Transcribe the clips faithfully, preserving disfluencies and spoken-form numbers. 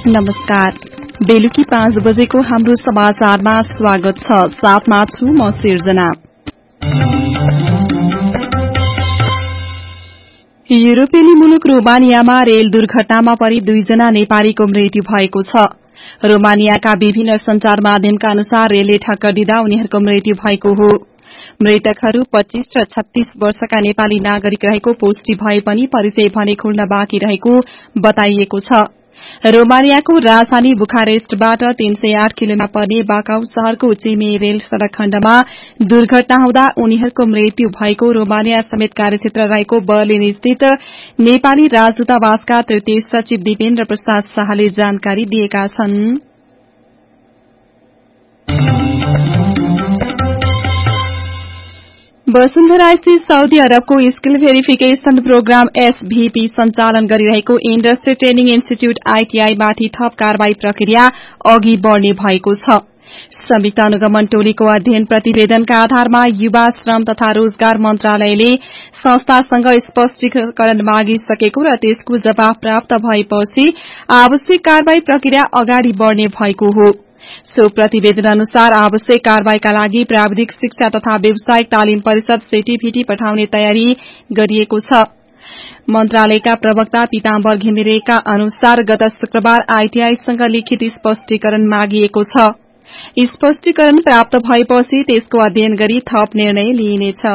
नमस्कार। बेलुकी पाँच बजेको हाम्रो समाचारमा स्वागत छ। साथमा छु म सिर्जना। युरोपेली मुलुक रोमानियामा रेल दुर्घटनामा परि दुईजना नेपालीको मृत्यु भएको छ। रोमानियाका विभिन्न संचार माध्यमका अनुसार रेलले ठक्कर दिँदा उनीहरूको मृत्यु भएको हो। मृतकहरू पच्चीस र छत्तीस वर्षका नेपाली नागरिक रहेको पुष्टि भए पनि परिचय भने खुल्न बाँकी रहेको बताइएको छ। रोमानियाको राजधानी बुखारेस्टबाट तीन सय आठ किलोमा पर्ने बाकाउ शहरको चिमी रेल सड़क खण्डमा दुर्घटना हुँदा उनीहरूको मृत्यु भएको रोमानिया समेत कार्यक्षेत्र रहेको बर्लिन स्थित नेपाली राजदूतावासका तृतीय सचिव दिपेन्द्र प्रसाद शाहले जानकारी दिएका छन्। वसुन्धरा स्थित साउदी अरबको स्किल भेरिफिकेशन प्रोग्राम एसभीपी संचालन गरिरहेको इण्डस्ट्री ट्रेनिङ इन्स्टिच्यूट आईटीआई माथि थप कार्यवाही प्रक्रिया अघि बढ़ने भएको छ। संयुक्त अनुगमन टोलीको अध्ययन प्रतिवेदनका आधारमा युवा श्रम तथा रोजगार मन्त्रालयले संस्थासँग स्पष्टीकरण मागिसकेको र त्यसको जवाफ प्राप्त भएपछि आवश्यक कार्यवाही प्रक्रिया अगाडि बढ़ने भएको हो। सो प्रतिवेदन अनुसार आवश्यक कार्यवाहीका लागि प्राविधिक शिक्षा तथा व्यावसायिक तालिम परिषद सेटिभिटी पठाउने तयारी गरिएको छ। मन्त्रालयका प्रवक्ता पीताम्बर घिमिरेका अनुसार गत शुक्रबार आईटीआईसँग लिखित स्पष्टीकरण मागिएको छ। स्पष्टीकरण प्राप्त भएपछि त्यसको अध्ययन गरी थप निर्णय लिइनेछ।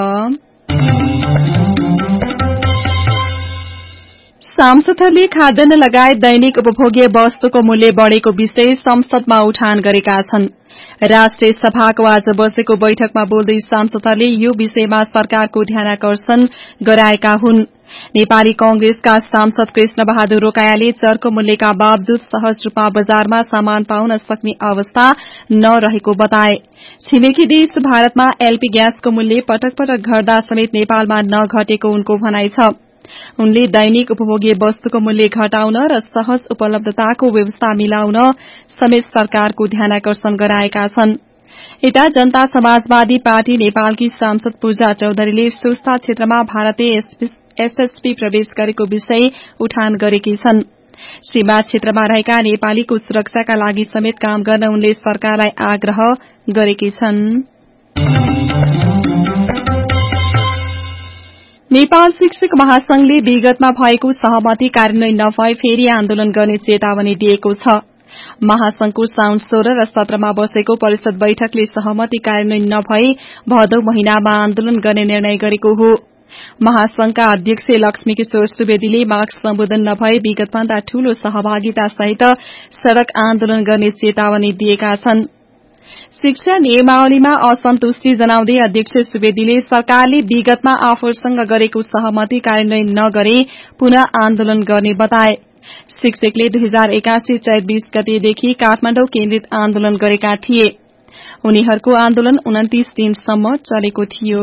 सांसदहरूले खाद्यान्न लगायत दैनिक उपभोग्य वस्तुको मूल्य बढ़ेको विषय संसदमा उठान गरेका छन्। राष्ट्रिय सभाको आज बसेको बैठकमा बोल्दै सांसदहरूले यो विषयमा सरकारको ध्यानाकर्षण गराएका हुन्। नेपाली कांग्रेसका सांसद कृष्ण बहादुर रोकायाले चर्को मूल्यका बावजुद सहज रूपमा बजारमा सामान पाउन सक्ने अवस्था नरहेको बताए। छिमेकी देश भारतमा एलपी ग्यासको मूल्य पटक पटक घट्दा समेत नेपालमा नघटेको उनको भनाइ छ। उनले दैनिक उपभोग्य वस्तुको मूल्य घटाउन र सहज उपलब्धताको व्यवस्था मिलाउन समेत सरकारको ध्यानाकर्षण गराएका छन्। यता जनता समाजवादी पार्टी नेपालकी सांसद पूजा चौधरीले सुस्ता क्षेत्रमा भारतीय एसएसपी प्रवेश गरेको विषय उठान गरेकी छन्। सीमा क्षेत्रमा रहेका नेपालीको सुरक्षाका लागि समेत काम गर्न उनले सरकारलाई आग्रह गरेकी छन्। नेपाल शिक्षक महासंघले विगतमा भएको सहमति कार्यान्वयन नभए फेरि आन्दोलन गर्ने चेतावनी दिएको छ। महासंघको साउन सोह्र र सत्रमा बसेको परिषद बैठकले सहमति कार्यान्वयन नभए भदौ महिनामा आन्दोलन गर्ने निर्णय गरेको हो। महासंघका अध्यक्ष लक्ष्मी किशोर सुवेदीले मार्क्स सम्बोधन नभए विगतभन्दा ठूलो सहभागिता सहित सड़क आन्दोलन गर्ने चेतावनी दिएका छन्। शिक्षा नियमावलीमा असन्तुष्टि जनाउँदै अध्यक्ष सुवेदीले सरकारले विगतमा आफूसँग गरेको सहमति कार्यान्वयन नगरे पुनः आन्दोलन गर्ने बताए। शिक्षकले दुई हजार एकासी चैत बीस गतेदेखि काठमाडौँ केन्द्रित आन्दोलन गरेका थिए। उनीहरूको आन्दोलन उन्तिस दिनसम्म चलेको थियो।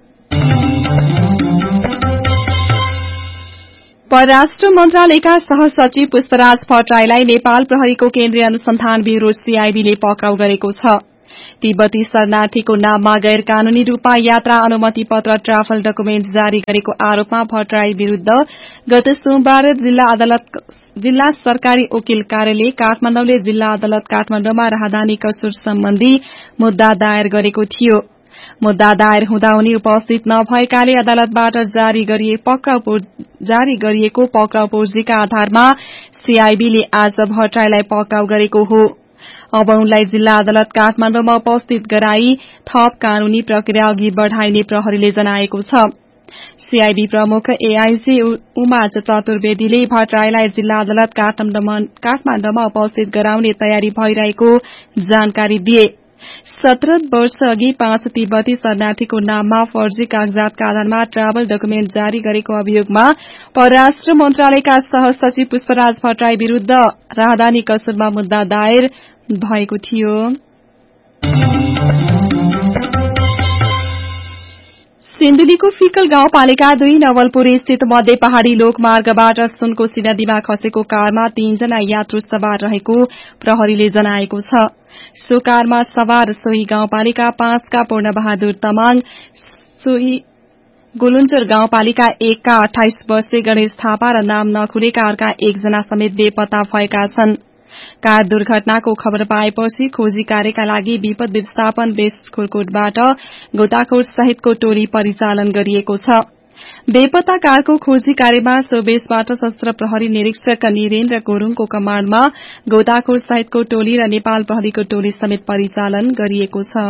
परराष्ट्र मन्त्रालयका सहसचिव पुष्पराज भट्टराईलाई नेपाल प्रहरीको केन्द्रीय अनुसन्धान ब्यूरो सीआईबीले पक्राउ गरेको छ। तिब्बती शरणार्थीको नाममा गैर कानूनी रूपमा यात्रा अनुमति पत्र ट्राभल डकुमेन्ट जारी गरेको आरोपमा भट्टराई विरूद्ध गत सोमबार जिल्ला अदालत जिल्ला सरकारी वकिल कार्यालय काठमाडौँले जिल्ला अदालत काठमाडौँमा राहदानी कसुर सम्बन्धी मुद्दा दायर गरेको थियो। मुद्दा दायर हुँदा उनी उपस्थित नभएकाले अदालतबाट जारी गरिए पक्राउ जारी गरिएको पक्राउ पूर्जीका आधारमा सीआईबीले आज भट्टराईलाई पक्राउ गरेको हो। अब उनलाई जिल्ला अदालत काठमाडौँमा उपस्थित गराई थप कानूनी प्रक्रिया अघि बढ़ाइने प्रहरीले जनाएको छ। सीआईबी प्रमुख एआईजी उमा चतुर्वेदीले भट्टराईलाई जिल्ला अदालत काठमाडौँमा उपस्थित गराउने तयारी भइरहेको जानकारी दिए। सत्रह वर्ष अघि पाँच तिब्बती शरणार्थीको नाममा फर्जी कागजातका आधारमा ट्राभल डकुमेन्ट जारी गरेको अभियोगमा परराष्ट्र मन्त्रालयका सहसचिव पुष्पराज भट्टराई विरूद्ध राहदानी कसुरमा मुद्दा दायर भएको थियो। सिन्धुलीको फिकल गाउँपालिका दुई नवलपुर स्थित मध्य पहाड़ी लोकमार्गबाट सुनकोशी नदीमा खसेको कारमा तीनजना यात्रु सवार रहेको प्रहरीले जनाएको छ। सो कारमा सवार सोही गाउँपालिका पाँचका पूर्ण बहादुर तमाङ, सोही गुलुन्चर गाउँपालिका एकका अठाइस वर्षीय गणेश थापा र नाम नखुलेका अर्का एकजना समेत बेपत्ता भएका छन्। कार दुर्घटनाको खबर पाएपछि खोजी कार्यका लागि विपद व्यवस्थापन बेसखुरकोटबाट गोताखोर सहितको टोली परिचालन गरिएको छ। बेपत्ता कारको खोजी कार्यमा सो बेसबाट सशस्त्र प्रहरी निरीक्षक निरेन्द्र गुरूङको कमाण्डमा गोताखोर सहितको टोली र नेपाल प्रहरीको टोली समेत परिचालन गरिएको छ।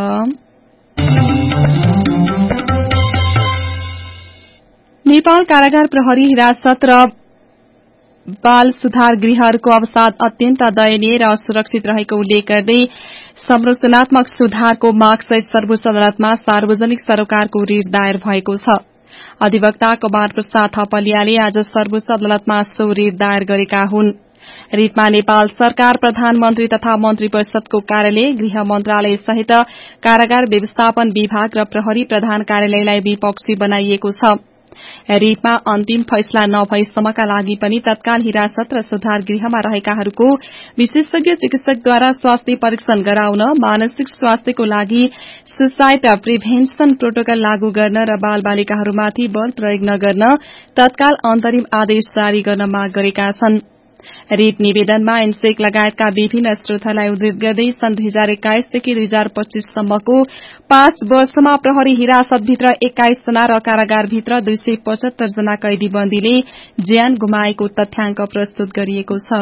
नेपाल कारागार प्रहरी हिरासत र बाल सुधार गृहहरूको अवसाद अत्यन्त दयनीय र असुरक्षित रहेको उल्लेख गर्दै संरचनात्मक सुधारको मागसहित सर्वोच्च अदालतमा सार्वजनिक सरोकारको रिट दायर भएको छ। अधिवक्ता कुमार प्रसाद थपलियाले आज सर्वोच्च अदालतमा सो रिट दायर गरेका हुन्। रिटमा नेपाल सरकार, प्रधानमन्त्री तथा मन्त्री परिषदको कार्यालय, गृह मन्त्रालय सहित कारागार व्यवस्थापन विभाग र प्रहरी प्रधान कार्यालयलाई विपक्षी बनाइएको छ। रिटमा अन्तिम फैसला नभएसम्मका लागि पनि तत्काल हिरासत र सुधार गृहमा रहेकाहरूको विशेषज्ञ चिकित्सकद्वारा स्वास्थ्य परीक्षण गराउन, मानसिक स्वास्थ्यको लागि सुसाइड प्रिभेन्सन प्रोटोकल लागू गर्न र बाल बालिकाहरूमाथि बल प्रयोग नगर्न तत्काल अन्तरिम आदेश जारी गर्न माग गरेका छन्। रिट निवेदनमा एनसेक लगायतका विभिन्न स्रोतहरूलाई उद्धृत गर्दै सन् दुई हजार एक्काइसदेखि दुई हजार पच्चीससम्मको पाँच वर्षमा प्रहरी हिरासतभित्र एक्काइस जना र कारागारभित्र दुई सय पचहत्तर जना कैदीबन्दीले ज्यान गुमाएको तथ्याङ्क प्रस्तुत गरिएको छ।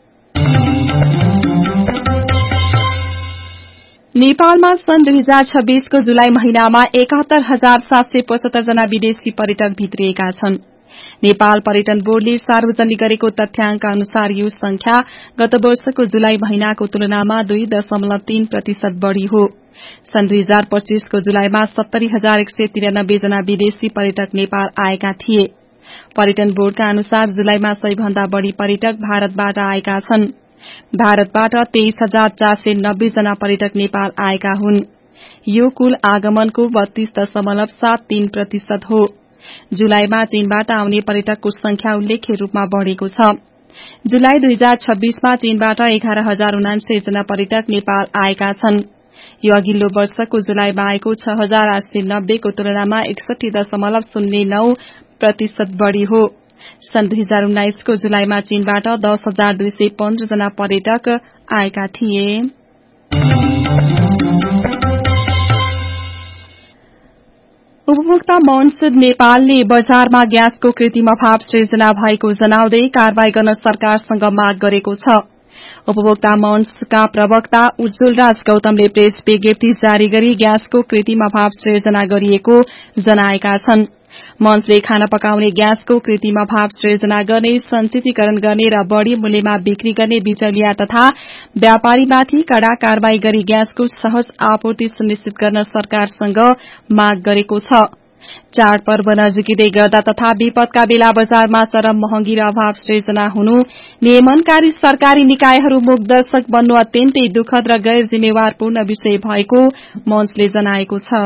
नेपालमा सन् दुई हजार छब्बीसको जुलाई महिनामा एकात्तर हजार सात सय पचहत्तर जना विदेशी पर्यटक भित्रिएका छन्। नेपाल पर्यटन बोर्डले सार्वजनिक गरेको तथ्याङ्क अनुसार यो संख्या गत वर्षको जुलाई महिनाको तुलनामा दुई दशमलव तीन प्रतिशत बढ़ी हो। सन् दुई हजार पच्चीसको जुलाईमा सत्तरी हजार एक सय तिरानब्बे जना विदेशी पर्यटक नेपाल आएका थिए। पर्यटन बोर्डका अनुसार जुलाईमा सबैभन्दा बढ़ी पर्यटक भारतबाट आएका छन्। भारतबाट तेइस हजार चार सय नब्बे जना पर्यटक नेपाल आएका हुन्। यो कुल आगमनको बत्तीस दशमलव सात तीन प्रतिशत हो। जुलाईमा चीनबाट आउने पर्यटकको संख्या उल्लेख्य रूपमा बढ़ेको छ। जुलाई दुई हजार छब्बीसमा चीनबाट एघार हजार उनान्सय जना पर्यटक नेपाल आएका छन्। यो अघिल्लो वर्षको जुलाईमा आएको छ हजार आठ सय नब्बेको तुलनामा एकसठी दशमलव शून्य नौ प्रतिशत बढ़ी हो। सन् दुई हजार उन्नाइसको जुलाईमा चीनबाट दस हजार दुई सय पन्ध्र जना पर्यटक आएका थिए। उपभोक्ता मंच नेपालले बजारमा ग्यासको कृत्रिम अभाव सृजना भएको जनाउँदै कारवाही गर्न सरकारसँग माग गरेको छ। उपभोक्ता मंचका प्रवक्ता उज्जवल राज गौतमले प्रेस विज्ञप्ति जारी गरी ग्यासको कृत्रिम अभाव सृजना गरिएको जनाएका छन्। मंचले खाना पकाउने ग्यासको कृत्रिम अभाव सृजना गर्ने, संचितीकरण गर्ने र बढ़ी मूल्यमा बिक्री गर्ने बिचौलिया तथा व्यापारीमाथि कड़ा कारवाही गरी ग्यासको सहज आपूर्ति सुनिश्चित गर्न सरकारसँग माग गरेको छ। चाडपर्व नजिकिँदै गर्दा तथा विपदका बेला बजारमा चरम महँगी र अभाव सृजना हुनु, नियमनकारी सरकारी निकायहरू मूकदर्शक बन्नु अत्यन्तै दुखद र गैर जिम्मेवारपूर्ण विषय भएको मंचले जनाएको छ।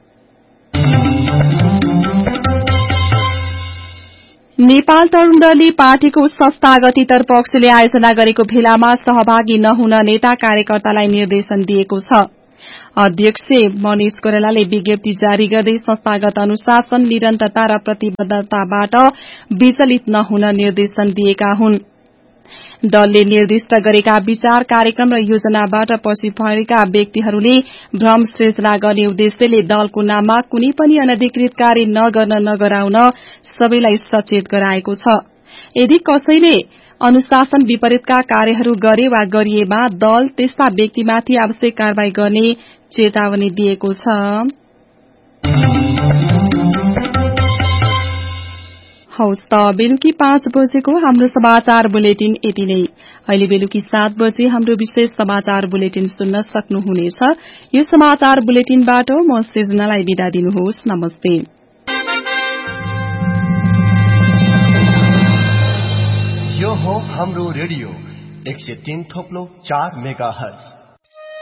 नेपाल तरूण दलले पार्टीको संस्थागतितर पक्षले आयोजना गरेको भेलामा सहभागी नहुन नेता कार्यकर्तालाई निर्देशन दिएको छ। अध्यक्ष मनिष कोइरालाले विज्ञप्ति जारी गर्दै संस्थागत अनुशासन, निरन्तरता र प्रतिबद्धताबाट विचलित नहुन निर्देशन दिएका हुन्। दलले निर्दिष्ट गरेका विचार, कार्यक्रम र योजनाबाट पछि भएका व्यक्तिहरूले भ्रम सृजना गर्ने उद्देश्यले दलको नाममा कुनै पनि अनधिकृत कार्य नगर्न नगराउन सबैलाई सचेत गराएको छ। यदि कसैले अनुशासन विपरीतका कार्यहरू गरे वा गरिएमा दल त्यस्ता व्यक्तिमाथि आवश्यक कारवाही गर्ने चेतावनी दिएको छ। हौस् त बेलुकी पाँच बजेको हाम्रो समाचार बुलेटिन यति नै। अहिले बेलुकी सात बजे हाम्रो विशेष समाचार बुलेटिन सुन्न सक्नुहुनेछ। यो समाचार बुलेटिनबाट म सृजनालाई बिदा दिनुहोस्। नमस्ते। यो हो हाम्रो रेडियो एक सय तीन थोप्लो चार मेगा हर्ज।